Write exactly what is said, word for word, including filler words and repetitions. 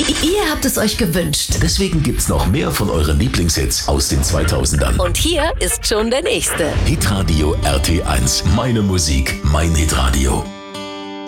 Ihr habt es euch gewünscht. Deswegen gibt's noch mehr von euren Lieblingshits aus den zweitausendern. Und hier ist schon der nächste. Hitradio R T eins. Meine Musik, mein Hitradio.